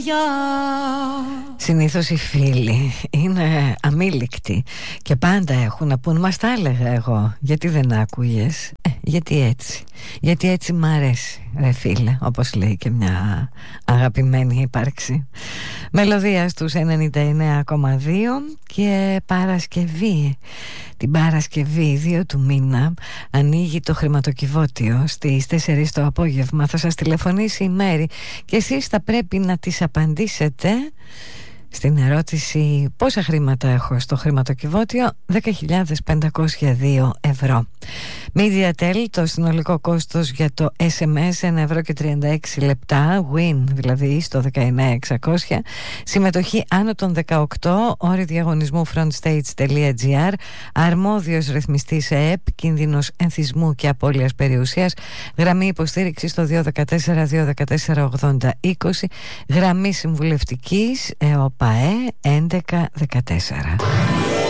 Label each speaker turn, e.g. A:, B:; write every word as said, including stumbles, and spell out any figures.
A: Συνήθως οι φίλοι είναι αμήλικτοι και πάντα έχουν να πούν, μας τα έλεγα εγώ, γιατί δεν άκουγες? Ε, γιατί έτσι, γιατί έτσι μ' αρέσει ρε φίλε, όπως λέει και μια αγαπημένη ύπαρξη. Μελωδία στους ενενήντα εννέα κόμμα δύο και Παρασκευή. Την Παρασκευή δύο του μήνα ανοίγει το χρηματοκιβώτιο στις τέσσερις το απόγευμα. Θα σας τηλεφωνήσει η Μέρη και εσείς θα πρέπει να τις απαντήσετε στην ερώτηση πόσα χρήματα έχω στο χρηματοκιβώτιο. Δέκα χιλιάδες πεντακόσια δύο ευρώ. MediaTel, το συνολικό κόστος για το ες εμ ες ένα ευρώ και τριάντα έξι λεπτά. Win δηλαδή στο δεκαεννέα εξακόσια. Συμμετοχή άνω των δεκαοκτώ. Όροι διαγωνισμού frontstage.gr. Αρμόδιος ρυθμιστής ΕΕΠ. Κίνδυνος ενθισμού και απώλειας περιουσίας. Γραμμή υποστήριξη στο δύο ένα τέσσερα δύο ένα τέσσερα ογδόντα είκοσι. Γραμμή συμβουλευτικής ΕΟΠΑΕ έντεκα δεκατέσσερα.